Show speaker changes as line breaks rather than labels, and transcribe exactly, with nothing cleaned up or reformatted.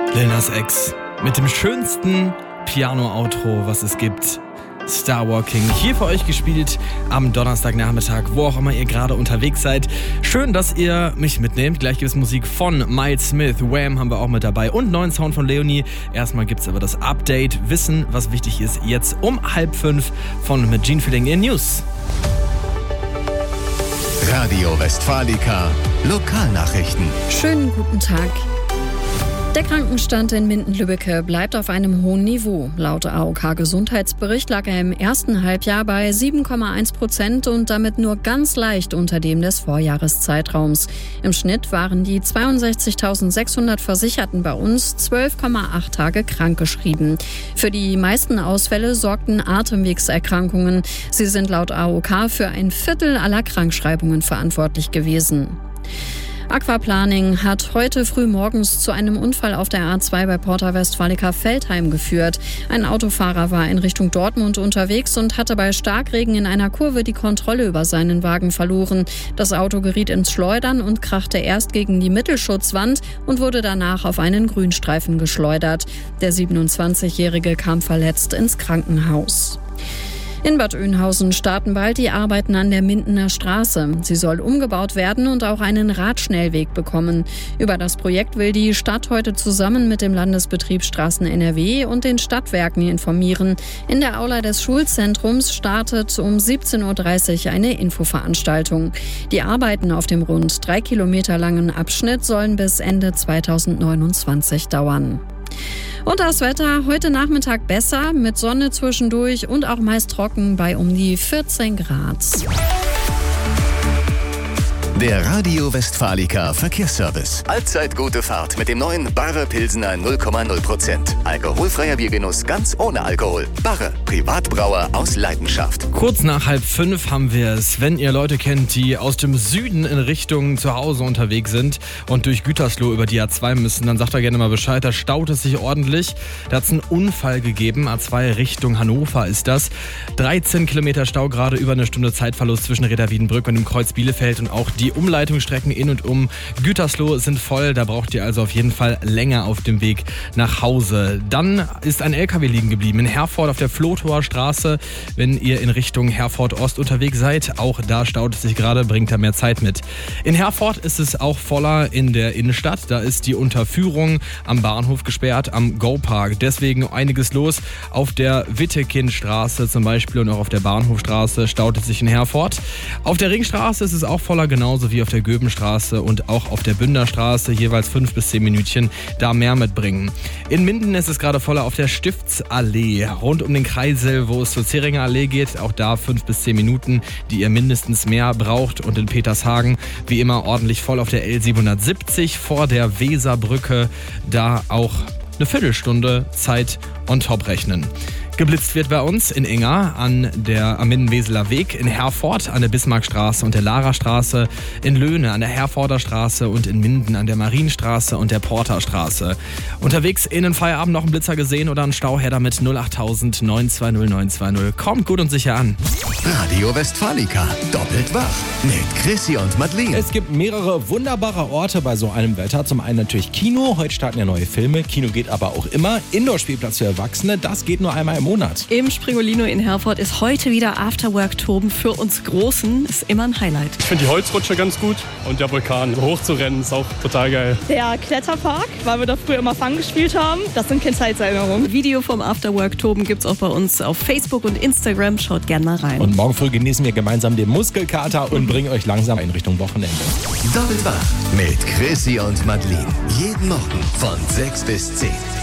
Lil Nas X mit dem schönsten Piano-Outro, was es gibt. Starwalking, hier für euch gespielt am Donnerstagnachmittag, wo auch immer ihr gerade unterwegs seid. Schön, dass ihr mich mitnehmt. Gleich gibt es Musik von Miles Smith, Wham haben wir auch mit dabei und neuen Sound von Leonie. Erstmal gibt es aber das Update, Wissen, was wichtig ist, jetzt um halb fünf von mit Gene Feeling in News.
Radio Westfalica, Lokalnachrichten.
Schönen guten Tag. Der Krankenstand in Minden-Lübbecke bleibt auf einem hohen Niveau. Laut A O K-Gesundheitsbericht lag er im ersten Halbjahr bei sieben Komma eins Prozent und damit nur ganz leicht unter dem des Vorjahreszeitraums. Im Schnitt waren die zweiundsechzigtausendsechshundert Versicherten bei uns zwölf Komma acht Tage krankgeschrieben. Für die meisten Ausfälle sorgten Atemwegserkrankungen. Sie sind laut A O K für ein Viertel aller Krankschreibungen verantwortlich gewesen. Aquaplaning hat heute früh morgens zu einem Unfall auf der A zwei bei Porta Westfalica Veltheim geführt. Ein Autofahrer war in Richtung Dortmund unterwegs und hatte bei Starkregen in einer Kurve die Kontrolle über seinen Wagen verloren. Das Auto geriet ins Schleudern und krachte erst gegen die Mittelschutzwand und wurde danach auf einen Grünstreifen geschleudert. Der siebenundzwanzigjährige kam verletzt ins Krankenhaus. In Bad Oeynhausen starten bald die Arbeiten an der Mindener Straße. Sie soll umgebaut werden und auch einen Radschnellweg bekommen. Über das Projekt will die Stadt heute zusammen mit dem Landesbetrieb Straßen N R W und den Stadtwerken informieren. In der Aula des Schulzentrums startet um siebzehn Uhr dreißig eine Infoveranstaltung. Die Arbeiten auf dem rund drei Kilometer langen Abschnitt sollen bis Ende zweitausendneunundzwanzig dauern. Und das Wetter heute Nachmittag besser, mit Sonne zwischendurch und auch meist trocken bei um die vierzehn Grad.
Der Radio Westfalica Verkehrsservice. Allzeit gute Fahrt mit dem neuen Barre Pilsener null Komma null Prozent. Alkoholfreier Biergenuss ganz ohne Alkohol. Barre, Privatbrauer aus Leidenschaft.
Kurz nach halb fünf haben wir es. Wenn ihr Leute kennt, die aus dem Süden in Richtung zu Hause unterwegs sind und durch Gütersloh über die A zwei müssen, dann sagt er gerne mal Bescheid. Da staut es sich ordentlich. Da hat es einen Unfall gegeben. A zwei Richtung Hannover ist das. dreizehn Kilometer Stau, gerade über eine Stunde Zeitverlust zwischen Reda-Wiedenbrück und dem Kreuz Bielefeld. Und auch die Umleitungsstrecken in und um Gütersloh sind voll. Da braucht ihr also auf jeden Fall länger auf dem Weg nach Hause. Dann ist ein L K W liegen geblieben in Herford auf der Flotower Straße. Wenn ihr in Richtung Herford Ost unterwegs seid, auch da staut es sich gerade, bringt da mehr Zeit mit. In Herford ist es auch voller in der Innenstadt. Da ist die Unterführung am Bahnhof gesperrt, am Go-Park. Deswegen einiges los. Auf der Wittekindstraße zum Beispiel und auch auf der Bahnhofstraße staut es sich in Herford. Auf der Ringstraße ist es auch voller, genauso wie auf der Göbenstraße und auch auf der Bünderstraße, jeweils fünf bis zehn Minütchen da mehr mitbringen. In Minden ist es gerade voller auf der Stiftsallee, rund um den Kreisel, wo es zur Zeringer Allee geht, auch da fünf bis zehn Minuten, die ihr mindestens mehr braucht. Und in Petershagen wie immer ordentlich voll auf der L siebenhundertsiebzig vor der Weserbrücke, da auch eine Viertelstunde Zeit on top rechnen. Geblitzt wird bei uns in Inga an der am Minden-Weseler Weg, in Herford an der Bismarckstraße und der Larastraße, in Löhne an der Herforder Straße und in Minden an der Marienstraße und der Porterstraße. Unterwegs in den Feierabend noch einen Blitzer gesehen oder einen Stau, her damit null acht tausend neun zwei null neun zwei null. Kommt gut und sicher an.
Radio Westfalica, doppelt wach mit Chrissy und Madeleine.
Es gibt mehrere wunderbare Orte bei so einem Wetter. Zum einen natürlich Kino, heute starten ja neue Filme. Kino geht aber auch immer. Indoor-Spielplatz für Erwachsene, das geht nur einmal im Monat.
Im Sprigolino in Herford ist heute wieder Afterwork-Toben für uns Großen. Ist immer ein Highlight.
Ich finde die Holzrutsche ganz gut und der Vulkan. So hoch zu rennen ist auch total geil.
Der Kletterpark, weil wir da früher immer Fang gespielt haben, das sind Kindheitserinnerungen.
Video vom Afterwork-Toben gibt's auch bei uns auf Facebook und Instagram. Schaut gerne mal rein.
Und morgen früh genießen wir gemeinsam den Muskelkater und bringen euch langsam in Richtung Wochenende.
Doppelt wach mit Chrissy und Madeleine. Jeden Morgen von sechs bis zehn.